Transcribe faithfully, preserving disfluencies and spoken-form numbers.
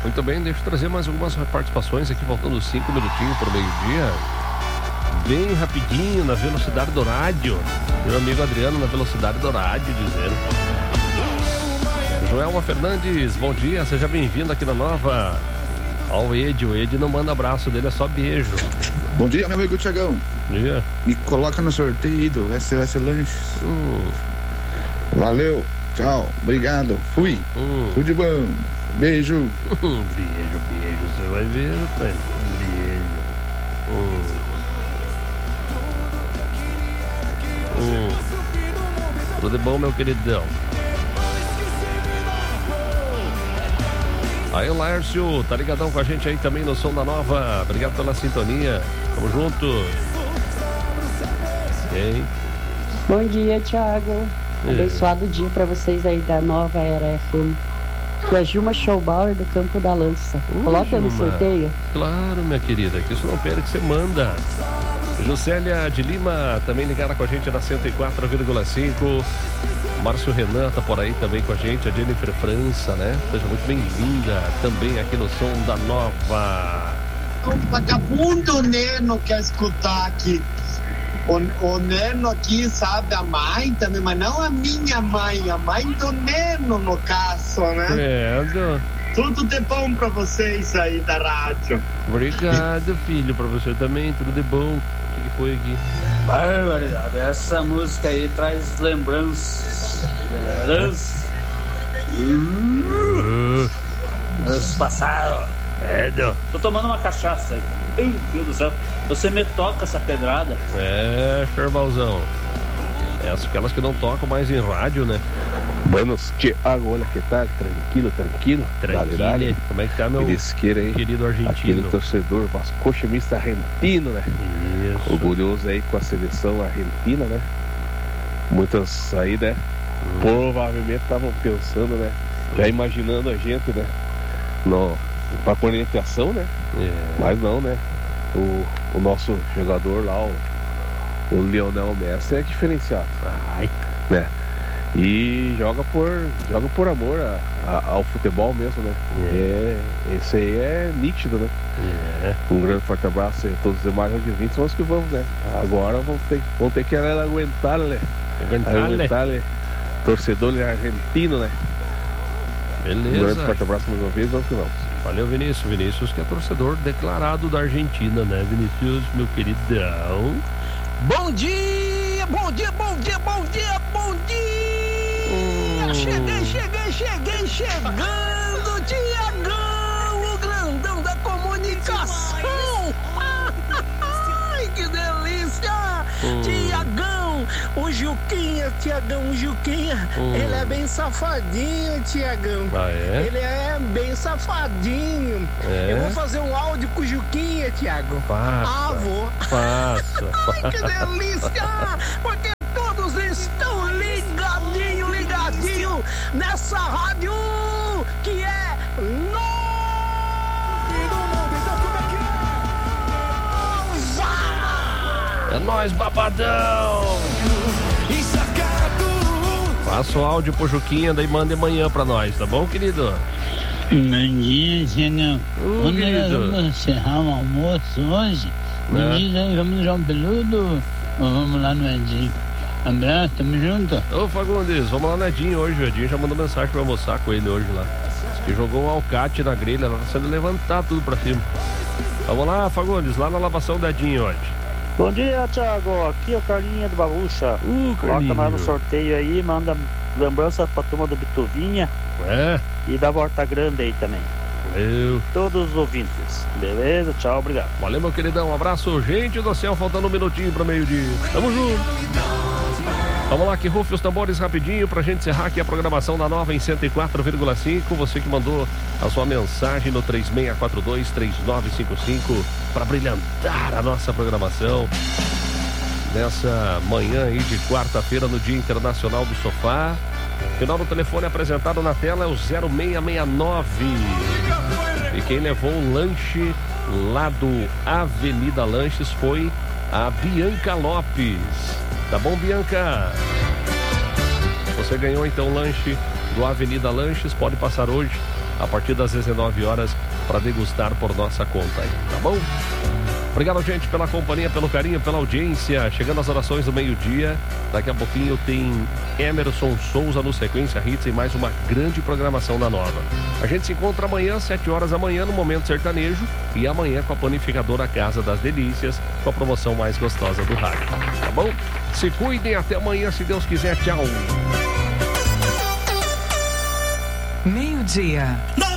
Muito bem, deixa eu trazer mais algumas participações aqui, faltando cinco minutinhos para o meio-dia. Bem rapidinho, na velocidade do rádio. Meu amigo Adriano, na velocidade do rádio, dizendo. Joelma Fernandes, bom dia, seja bem-vindo aqui na Nova. Ó, o Ed, o Ed não manda abraço dele, é só beijo. Bom dia, meu amigo Tiagão. Bom dia. Me coloca no sorteio do S O S Lanches. Hum. Valeu, tchau, obrigado, fui. Hum. Tudo de bom. Beijo. Hum, beijo, beijo, você vai ver, rapaz. Beijo. Hum. Hum. Tudo bom, meu queridão? Aí o Lércio, tá ligadão com a gente aí também no Som da Nova. Obrigado pela sintonia. Tamo junto. Ei. Bom dia, Thiago. É. Abençoado dia pra vocês aí da Nova Era F M. Que é a Gilma Schobauer do Campo da Lança. Uh, Coloca no Gilma. sorteio. Claro, minha querida, que isso não perde, que você manda. Juscelia de Lima, também ligada com a gente na cento e quatro vírgula cinco. Márcio Renan tá por aí também com a gente, a Jennifer França, né? Seja muito bem-vinda também aqui no Som da Nova. O vagabundo Neno quer escutar aqui. O, o Neno aqui sabe a mãe também, mas não a minha mãe, a mãe do Neno no caso, né? Credo. Tudo de bom pra vocês aí da rádio. Obrigado, filho, pra você também, tudo de bom. O que, que foi aqui? Barbaridade, essa música aí traz lembranças. Lembranças. Uh, Anos passados. Credo. Tô tomando uma cachaça aí. Meu Deus do céu. Você me toca essa pedrada. É, Ferbalzão. Essas aquelas que não tocam mais em rádio, né? Buenos Thiago, olha que tal, tranquilo, tranquilo. Tranquilo. Dale, dale. Como é que tá, meu Isqueira, hein? querido Aquele argentino? torcedor vascochimista argentino, né? Isso. Orgulhoso aí com a seleção argentina, né? Muitas aí, né? Hum. Provavelmente estavam pensando, né? Já imaginando a gente, né? No, pra conectação, né? É. Mas não, né? O, o nosso jogador lá, o, o Lionel Messi é diferenciado. Ai. Né? E joga por, joga por amor a, a, ao futebol mesmo, né? É. É, esse aí é nítido, né? É. Um grande forte abraço a todos os demais ouvintes, vamos que vamos, né? Agora vamos ter, vamos ter que aguentar, né? Aguentar, Aguentar, né? Torcedor argentino, né? Um grande Beleza. forte abraço nos ouvintes, vamos que vamos. Valeu, Vinícius. Vinícius que é torcedor declarado da Argentina, né, Vinícius, meu queridão? Bom dia, bom dia, bom dia, bom dia, bom dia! Hum. Cheguei, cheguei, cheguei, chegando, Tiagão, o grandão da comunicação! Ai, que delícia! Hum. Tiagão, o Juquinha, Tiagão, o Juquinha, Hum. ele é bem safadinho, Tiagão. Ah, é? Ele é bem safadinho. É? Eu vou fazer um áudio com o Juquinha, Tiago. Faça. Ah, vou. Faça. Ai, que delícia! Porque todos estão ligadinho, ligadinho nessa rádio que é Nova! É nóis, babadão! Faça o áudio pro Juquinha, daí manda amanhã pra nós, tá bom, querido? Bom dia, Tiagão. Ô, Quando nós querido. vamos encerrar o almoço hoje, me É. diz aí, vamos no João Peludo ou vamos lá no Edinho? Abraço, tamo junto. Ô, Fagundes, vamos lá no Edinho hoje. O Edinho já mandou mensagem pra eu almoçar com ele hoje lá. Diz que jogou um alcate na grelha, ela tá sendo levantar tudo pra cima. Vamos lá, Fagundes, lá na lavação do Edinho hoje. Bom dia, Thiago. Aqui é o Carlinha do Babucha. Uh, Coloca Carlinho. nós no sorteio aí, manda lembrança pra turma do Bituvinha É, e da Volta Grande aí também. valeu. Todos os ouvintes. Beleza? Tchau, obrigado. Valeu, meu queridão. Um abraço. Gente do céu, faltando um minutinho pra meio-dia. Tamo junto. Vamos lá, que rufe os tambores rapidinho pra gente encerrar aqui a programação da Nova em cento e quatro vírgula cinco. Você que mandou a sua mensagem no três seis quatro dois, três nove cinco cinco para brilhantar a nossa programação nessa manhã aí de quarta-feira no Dia Internacional do Sofá. Final do telefone apresentado na tela é o zero seis seis nove. E quem levou um lanche lá do Avenida Lanches foi a Bianca Lopes. Tá bom, Bianca? Você ganhou então o lanche do Avenida Lanches. Pode passar hoje a partir das dezenove horas para degustar por nossa conta aí, tá bom? Obrigado, gente, pela companhia, pelo carinho, pela audiência. Chegando às orações do meio-dia. Daqui a pouquinho tem Emerson Souza no Sequência Hits e mais uma grande programação da Nova. A gente se encontra amanhã, sete horas da manhã, no Momento Sertanejo. E amanhã com a panificadora Casa das Delícias, com a promoção mais gostosa do rádio. Tá bom? Se cuidem, até amanhã, se Deus quiser. Tchau. Meio-dia.